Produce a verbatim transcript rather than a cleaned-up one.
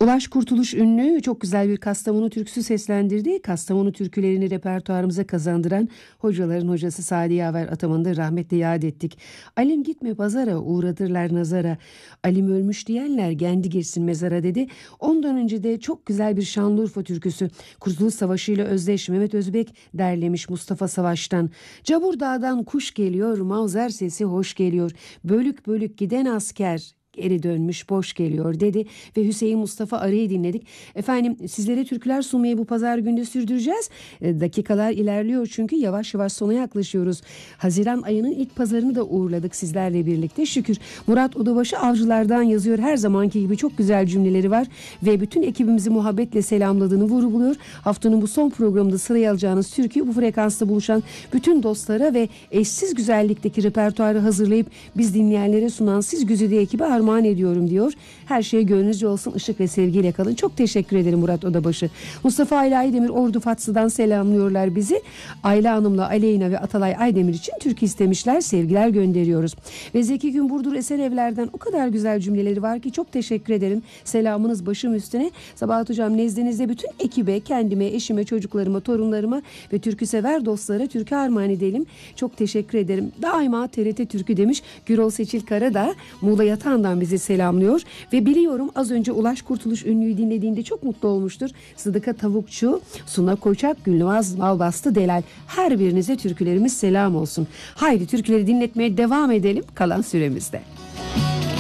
Ulaş Kurtuluş ünlü çok güzel bir Kastamonu türküsü seslendirdi. Kastamonu türkülerini repertuarımıza kazandıran hocaların hocası Sadi Yaver Ataman'ı da rahmetle yad ettik. Alim gitme pazara, uğratırlar nazara. Alim ölmüş diyenler kendi girsin mezara dedi. Ondan önce de çok güzel bir Şanlıurfa türküsü. Kurtuluş Savaşı ile özdeş Mehmet Özbek derlemiş Mustafa Savaş'tan. Cabur Dağ'dan kuş geliyor, mavzer sesi hoş geliyor. Bölük bölük giden asker geri dönmüş boş geliyor dedi ve Hüseyin Mustafa Arı'yı dinledik. Efendim sizlere türküler sunmayı bu pazar günde sürdüreceğiz. E, dakikalar ilerliyor çünkü yavaş yavaş sona yaklaşıyoruz. Haziran ayının ilk pazarını da uğurladık sizlerle birlikte şükür. Murat Odabaşı Avcılar'dan yazıyor, her zamanki gibi çok güzel cümleleri var ve bütün ekibimizi muhabbetle selamladığını vurguluyor. Haftanın bu son programında sıraya alacağınız türküyü bu frekansta buluşan bütün dostlara ve eşsiz güzellikteki repertuarı hazırlayıp biz dinleyenlere sunan siz güzide ekibi armağan ediyorum diyor. Her şey gönlünüzce olsun, ışık ve sevgiyle kalın. Çok teşekkür ederim Murat Odabaşı. Mustafa Ayla Aydemir Ordu Fatsı'dan selamlıyorlar bizi. Ayla Hanım'la Aleyna ve Atalay Aydemir için türkü istemişler. Sevgiler gönderiyoruz. Ve Zeki Gün Burdur Esenevler'den o kadar güzel cümleleri var ki çok teşekkür ederim. Selamınız başım üstüne. Sabahat Hocam nezdinizde bütün ekibe, kendime, eşime, çocuklarıma, torunlarıma ve türkü sever dostlara türkü armağan edelim. Çok teşekkür ederim. Daima T R T Türkü demiş. Gürol Seçil Kara da Muğla Yatağı'ndan bizi selamlıyor ve biliyorum az önce Ulaş Kurtuluş ünlüyü dinlediğinde çok mutlu olmuştur. Sıdıka Tavukçu, Suna Koçak, Gülnaz Malbastı Delal, her birinize türkülerimiz selam olsun. Haydi türküleri dinletmeye devam edelim kalan süremizde.